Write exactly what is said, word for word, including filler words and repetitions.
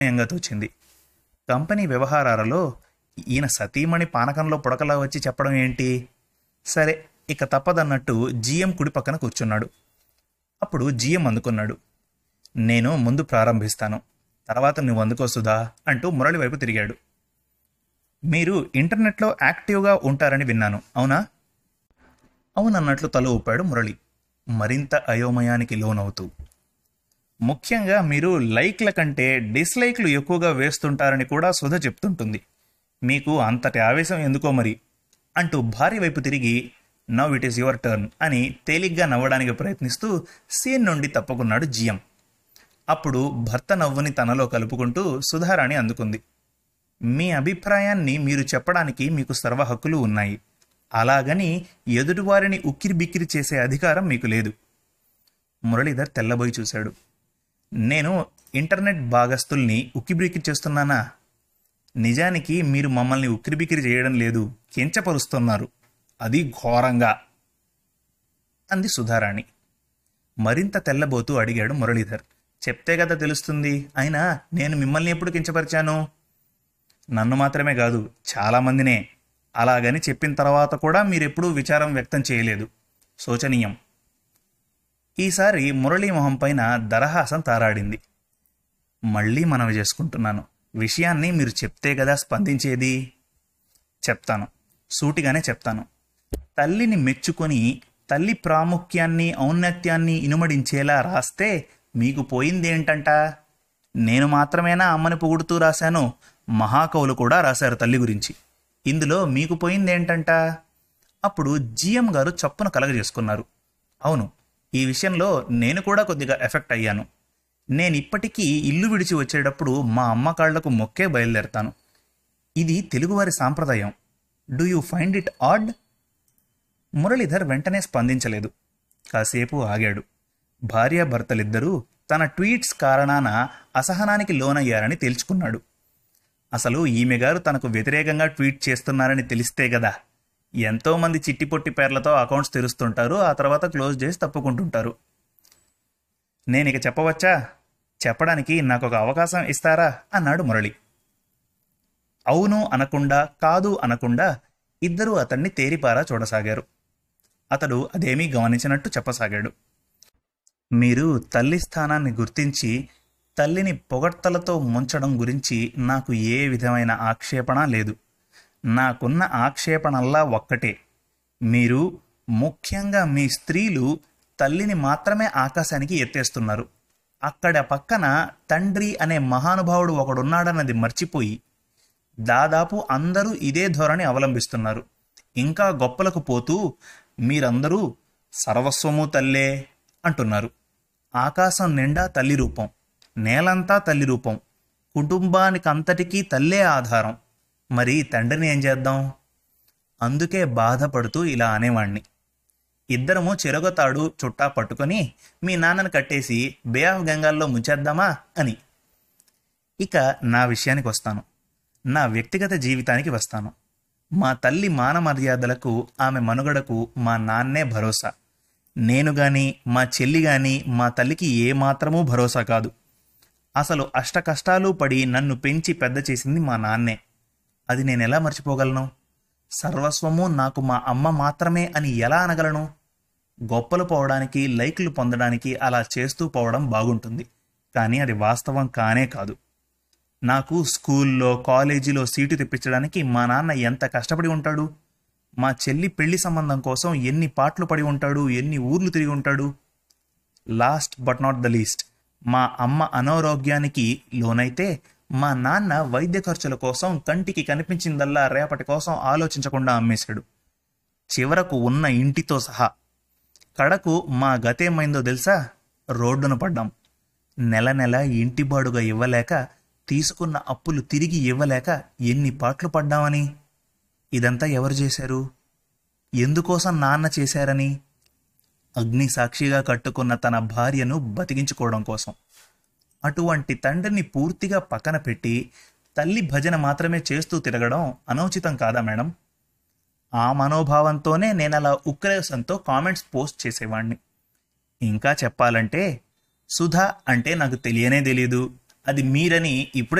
న్యాయంగా తోచింది. కంపెనీ వ్యవహారాలలో ఈయన సతీమణి పానకంలో పుడకలా వచ్చి చెప్పడం ఏంటి? సరే, ఇక తప్పదన్నట్టు జీఎం కుడి పక్కన కూర్చున్నాడు. అప్పుడు జీఎం అందుకున్నాడు. నేను ముందు ప్రారంభిస్తాను, తర్వాత నువ్వు అందుకో సుధా అంటూ మురళి వైపు తిరిగాడు. మీరు ఇంటర్నెట్లో యాక్టివ్గా ఉంటారని విన్నాను, అవునా? అవునన్నట్లు తల ఊపాడు మురళి, మరింత అయోమయానికి లోనవుతూ. ముఖ్యంగా మీరు లైక్ల కంటే డిస్లైక్లు ఎక్కువగా వేస్తుంటారని కూడా సుధ చెప్తుంటుంది. మీకు అంతటి ఆవేశం ఎందుకో మరి అంటూ భార్య వైపు తిరిగి now it is your turn అని తేలిగ్గా నవ్వడానికి ప్రయత్నిస్తూ సీన్ నుండి తప్పుకున్నాడు జిఎం. అప్పుడు భర్త నవ్వుని తనలో కలుపుకుంటూ సుధారాణి అందుకుంది. మీ అభిప్రాయాన్ని మీరు చెప్పడానికి మీకు సర్వ హక్కులు ఉన్నాయి. అలాగని ఎదుటివారిని ఉక్కిరి బిక్కిరి చేసే అధికారం మీకు లేదు. మురళీధర్ తెల్లబోయి చూశాడు. నేను ఇంటర్నెట్ భాగస్తుల్ని ఉక్కిరిబిక్కిరి చేస్తున్నానా? నిజానికి మీరు మమ్మల్ని ఉక్కిరిబిక్కిరి చేయడం లేదు, కించపరుస్తున్నారు, అది ఘోరంగా అంది సుధారాణి. మరింత తెల్లబోతూ అడిగాడు మురళీధర్. చెప్తే కదా తెలుస్తుంది. అయినా నేను మిమ్మల్ని ఎప్పుడు కించపరిచాను? నన్ను మాత్రమే కాదు, చాలామందినే. అలాగని చెప్పిన తర్వాత కూడా మీరెప్పుడూ విచారం వ్యక్తం చేయలేదు. శోచనీయం. ఈసారి మురళీ మొహం పైన దరహాసం తారాడింది. మళ్ళీ మనవి చేసుకుంటున్నాను, విషయాన్ని మీరు చెప్తే కదా స్పందించేది. చెప్తాను, సూటిగానే చెప్తాను. తల్లిని మెచ్చుకొని తల్లి ప్రాముఖ్యాన్ని ఔన్నత్యాన్ని ఇనుమడించేలా రాస్తే మీకు పోయిందేంటంట? నేను మాత్రమేనా అమ్మని పొగుడుతూ రాశాను? మహాకవులు కూడా రాశారు తల్లి గురించి. ఇందులో మీకు పోయిందేంటంట? అప్పుడు జిఎం గారు చప్పున కలగజేసుకున్నారు. అవును, ఈ విషయంలో నేను కూడా కొద్దిగా ఎఫెక్ట్ అయ్యాను. నేను ఇప్పటికీ ఇల్లు విడిచి వచ్చేటప్పుడు మా అమ్మ కాళ్లకు మొక్కే బయలుదేరతాను. ఇది తెలుగువారి సాంప్రదాయం. Do you find it add? Muralidhar వెంటనే స్పందించలేదు. కాసేపు ఆగాడు. భార్యాభర్తలిద్దరూ తన ట్వీట్స్ కారణాన అసహనానికి లోనయ్యారని తేల్చుకున్నాడు. అసలు ఈమె గారు తనకు వ్యతిరేకంగా ట్వీట్ చేస్తున్నారని తెలిస్తే గదా ఎంతోమంది చిట్టిపొట్టి పేర్లతో అకౌంట్స్ తెరుస్తుంటారు, ఆ తర్వాత క్లోజ్ చేసి తప్పుకుంటుంటారు. నేనిక చెప్పవచ్చా? చెప్పడానికి నాకు ఒక అవకాశం ఇస్తారా అన్నాడు మురళి. అవును అనకుండా కాదు అనకుండా ఇద్దరూ అతన్ని తేరిపారా చూడసాగారు. అతడు అదేమీ గమనించినట్టు చెప్పసాగాడు. మీరు తల్లి స్థానాన్ని గుర్తించి తల్లిని పొగడ్తలతో ముంచడం గురించి నాకు ఏ విధమైన ఆక్షేపణ లేదు. నాకున్న ఆక్షేపణల్లా ఒక్కటే, మీరు ముఖ్యంగా మీ స్త్రీలు తల్లిని మాత్రమే ఆకాశానికి ఎత్తేస్తున్నారు. అక్కడ పక్కన తండ్రి అనే మహానుభావుడు ఒకడున్నాడన్నది మర్చిపోయి దాదాపు అందరూ ఇదే ధోరణి అవలంబిస్తున్నారు. ఇంకా గొప్పలకు పోతూ మీరందరూ సర్వస్వము తల్లే అంటున్నారు. ఆకాశం నిండా తల్లి రూపం, నేలంతా తల్లి రూపం, కుటుంబానికంతటికీ తల్లే ఆధారం. మరి తండ్రిని ఏం చేద్దాం? అందుకే బాధపడుతూ ఇలా అనేవాణ్ణి. ఇద్దరము చెరగతాడు చుట్టా పట్టుకొని మీ నాన్నను కట్టేసి బే ఆఫ్ గంగాల్లో ముంచేద్దామా అని. ఇక నా విషయానికి వస్తాను, నా వ్యక్తిగత జీవితానికి వస్తాను. మా తల్లి మాన మర్యాదలకు, ఆమె మనుగడకు మా నాన్నే భరోసా. నేను గాని మా చెల్లి గాని మా తల్లికి ఏమాత్రమూ భరోసా కాదు. అసలు అష్ట కష్టాలు పడి నన్ను పెంచి పెద్ద చేసింది మా నాన్నే. అది నేనెలా మర్చిపోగలను? సర్వస్వము నాకు మా అమ్మ మాత్రమే అని ఎలా అనగలను? గొప్పలు పోవడానికి, లైక్లు పొందడానికి అలా చేస్తూ పోవడం బాగుంటుంది, కానీ అది వాస్తవం కానే కాదు. నాకు స్కూల్లో కాలేజీలో సీటు తెప్పించడానికి మా నాన్న ఎంత కష్టపడి ఉంటాడు. మా చెల్లి పెళ్లి సంబంధం కోసం ఎన్ని పాటలు పడి ఉంటాడు, ఎన్ని ఊర్లు తిరిగి ఉంటాడు. Last but not the least, మా అమ్మ అనారోగ్యానికి లోనైతే మా నాన్న వైద్య ఖర్చుల కోసం కంటికి కనిపించిందల్లా రేపటి కోసం ఆలోచించకుండా అమ్మేశాడు, చివరకు ఉన్న ఇంటితో సహా. కడకు మా గతేమైందో తెలుసా? రోడ్డున పడ్డాం. నెల నెల ఇంటి బాడుగా ఇవ్వలేక, తీసుకున్న అప్పులు తిరిగి ఇవ్వలేక ఎన్ని పాటలు పడ్డామని. ఇదంతా ఎవరు చేశారు? ఎందుకోసం నాన్న చేశారని? అగ్ని సాక్షిగా కట్టుకున్న తన భార్యను బతికించుకోవడం కోసం. అటువంటి తండ్రిని పూర్తిగా పక్కన పెట్టి తల్లి భజన మాత్రమే చేస్తూ తిరగడం అనౌచితం కాదా మేడం? ఆ మనోభావంతోనే నేనలా ఉక్రేసంతో కామెంట్స్ పోస్ట్ చేసేవాణ్ణి. ఇంకా చెప్పాలంటే సుధా అంటే నాకు తెలియనే తెలియదు, అది మీరని ఇప్పుడే